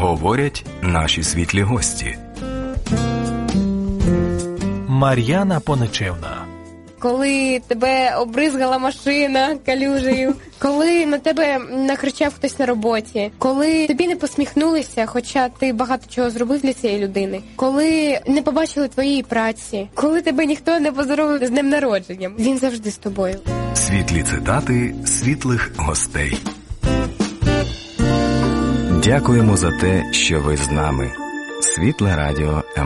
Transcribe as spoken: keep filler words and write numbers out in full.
Говорять наші світлі гості. Мар'яна Понечевна. Коли тебе обризгала машина калюжею, коли на тебе накричав хтось на роботі, коли тобі не посміхнулися, хоча ти багато чого зробив для цієї людини, коли не побачили твоєї праці, коли тебе ніхто не поздоровив з днем народженням, він завжди з тобою. Світлі цитати світлих гостей. Дякуємо за те, що ви з нами. Світле радіо.